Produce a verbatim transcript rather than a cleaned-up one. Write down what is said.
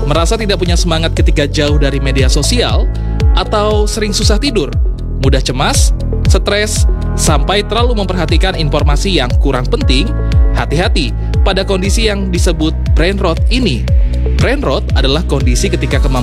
Merasa tidak punya semangat ketika jauh dari media sosial, atau sering susah tidur, mudah cemas, stres, sampai terlalu memperhatikan informasi yang kurang penting? Hati-hati pada kondisi yang disebut brain rot ini. Brain rot adalah kondisi ketika kemampuan